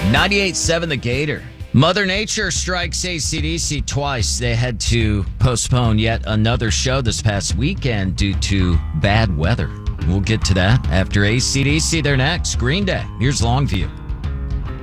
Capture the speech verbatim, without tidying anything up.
ninety-eight point seven The Gator. Mother Nature strikes A C D C twice. They had to postpone yet another show this past weekend due to bad weather. We'll get to that after A C D C. They're next. Green Day. Here's Longview.